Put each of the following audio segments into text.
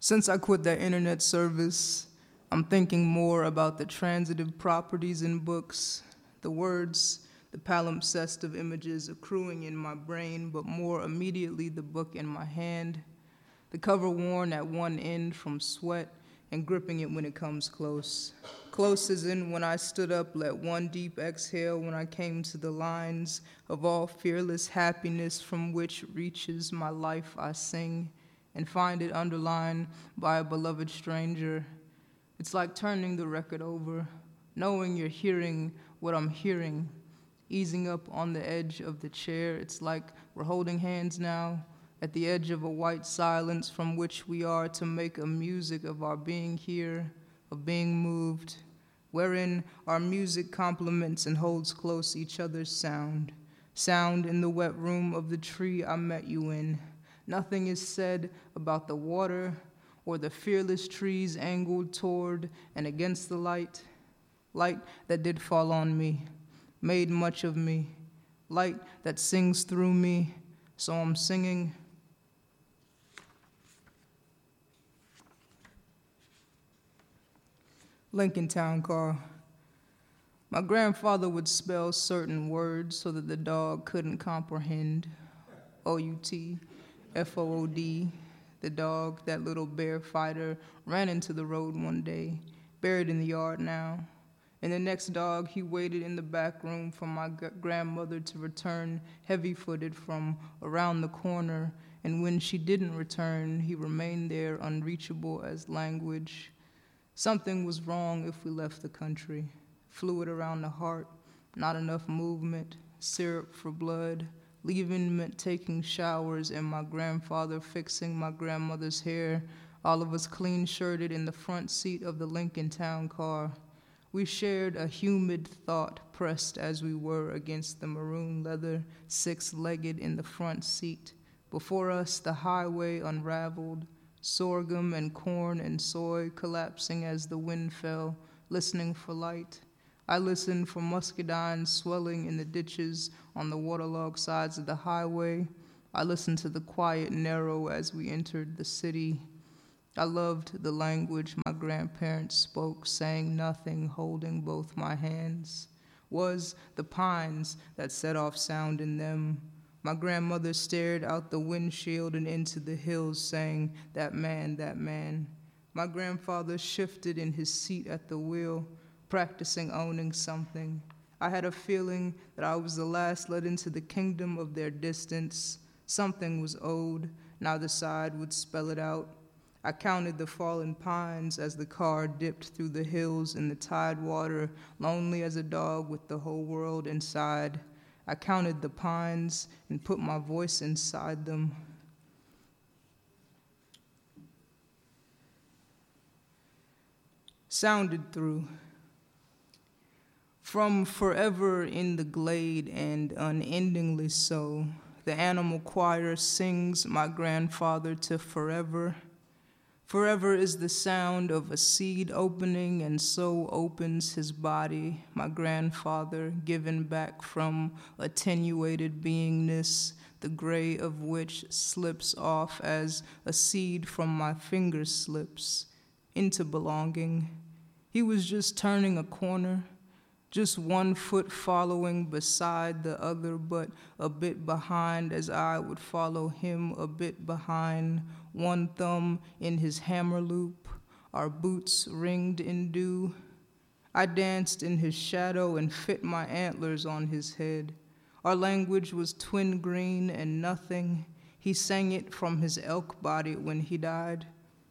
Since I quit that internet service, I'm thinking more about the transitive properties in books, the words, the palimpsest of images accruing in my brain, but more immediately the book in my hand, the cover worn at one end from sweat and gripping it when it comes close. Close as in when I stood up, let one deep exhale when I came to the lines of all fearless happiness from which reaches my life I sing, and find it underlined by a beloved stranger. It's like turning the record over, knowing you're hearing what I'm hearing, easing up on the edge of the chair. It's like we're holding hands now at the edge of a white silence from which we are to make a music of our being here, of being moved, wherein our music complements and holds close each other's sound. Sound in the wet room of the tree I met you in. Nothing is said about the water or the fearless trees angled toward and against the light that did fall on me, made much of me, light that sings through me, so I'm singing. Lincoln Town Car. My grandfather would spell certain words so that the dog couldn't comprehend. O-U-T. F-O-O-D, the dog, that little bear fighter, ran into the road one day, buried in the yard now. And the next dog, he waited in the back room for my grandmother to return heavy-footed from around the corner, and when she didn't return, he remained there unreachable as language. Something was wrong if we left the country. Fluid around the heart, not enough movement, syrup for blood, leaving meant taking showers and my grandfather fixing my grandmother's hair, all of us clean-shirted in the front seat of the Lincoln Town Car. We shared a humid thought pressed as we were against the maroon leather, six-legged in the front seat. Before us, the highway unraveled, sorghum and corn and soy collapsing as the wind fell, listening for light. I listened for muscadines swelling in the ditches on the waterlogged sides of the highway. I listened to the quiet narrow as we entered the city. I loved the language my grandparents spoke, saying nothing, holding both my hands. Was the pines that set off sound in them. My grandmother stared out the windshield and into the hills, saying, "That man, that man." My grandfather shifted in his seat at the wheel, practicing owning something. I had a feeling that I was the last let into the kingdom of their distance. Something was owed, neither side would spell it out. I counted the fallen pines as the car dipped through the hills in the tide water, lonely as a dog with the whole world inside. I counted the pines and put my voice inside them. Sounded through. From forever in the glade and unendingly so, the animal choir sings my grandfather to forever. Forever is the sound of a seed opening, and so opens his body, my grandfather, given back from attenuated beingness, the gray of which slips off as a seed from my finger slips, into belonging. He was just turning a corner, just 1 foot following beside the other, but a bit behind as I would follow him a bit behind, one thumb in his hammer loop, our boots ringed in dew. I danced in his shadow and fit my antlers on his head. Our language was twin green and nothing. He sang it from his elk body when he died.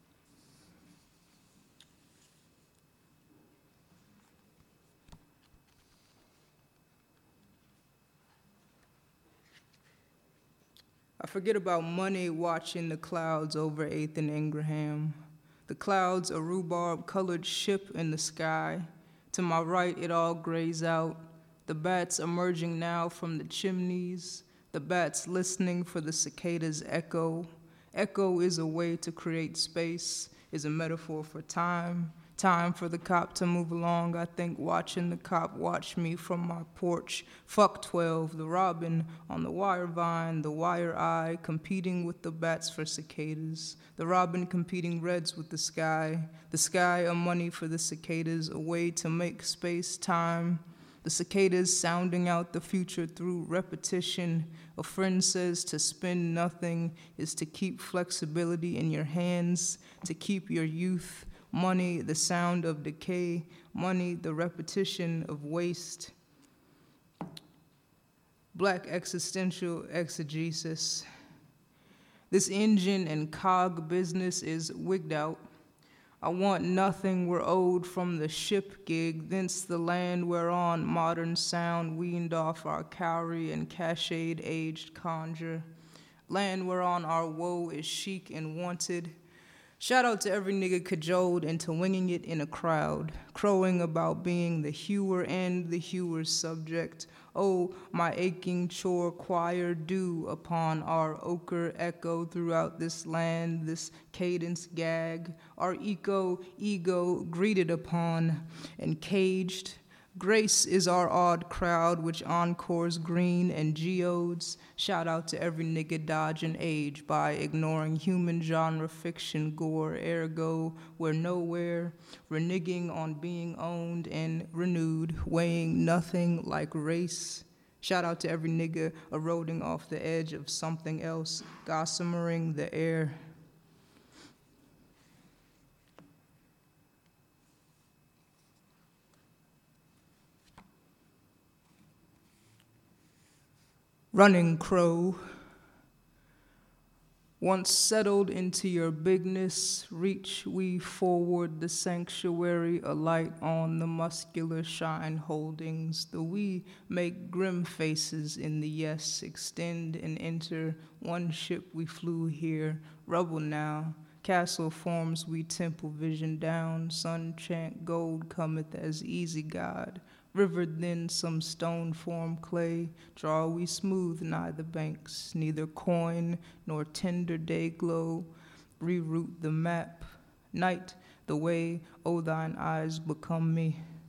I forget about money watching the clouds over 8th and Ingraham. The clouds, a rhubarb-colored ship in the sky. To my right, it all grays out. The bats emerging now from the chimneys. The bats listening for the cicada's echo. Echo is a way to create space, is a metaphor for time, Time for the cop to move along. I think watching the cop watch me from my porch. Fuck 12, the robin on the wire vine, the wire eye, competing with the bats for cicadas. The robin competing reds with the sky a money for the cicadas, a way to make space, time. The cicadas sounding out the future through repetition. A friend says to spend nothing is to keep flexibility in your hands, to keep your youth. Money, the sound of decay. Money, the repetition of waste. Black existential exegesis. This engine and cog business is wigged out. I want nothing we're owed from the ship gig, thence the land whereon modern sound weaned off our cowrie and cached aged conjure. Land whereon our woe is chic and wanted. Shout out to every nigga cajoled into winging it in a crowd, crowing about being the hewer and the hewer's subject. Oh, my aching chore choir due upon our ochre echo throughout this land, this cadence gag, our ego greeted upon and caged. Grace is our odd crowd which encores green and geodes. Shout out to every nigga dodging age by ignoring human genre fiction gore, ergo we're nowhere, reneging on being owned and renewed, weighing nothing like race. Shout out to every nigga eroding off the edge of something else, gossipering the air. Running crow, once settled into your bigness, reach we forward the sanctuary, alight on the muscular shine holdings. The we make grim faces in the yes, extend and enter. One ship we flew here, rubble now. Castle forms we temple vision down. Sun chant gold cometh as easy God. Rivered then some stone form clay, draw we smooth nigh the banks, neither coin nor tender day glow, reroute the map. Night, the way, oh thine eyes become me.